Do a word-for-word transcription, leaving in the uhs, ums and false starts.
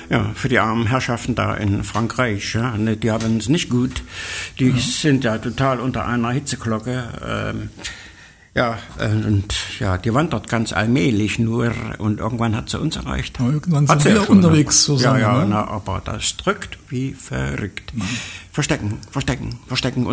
Ja, für die armen Herrschaften da in Frankreich, ja, ne, die haben es nicht gut. Die ja. sind ja total unter einer Hitzeglocke. Ähm, ja, und ja, die wandert ganz allmählich nur und irgendwann hat sie uns erreicht. Ja, irgendwann hat sind wir ja schon, unterwegs zusammen. Ja, ja, ne? na, aber das drückt wie verrückt. Mhm. Verstecken, verstecken, verstecken.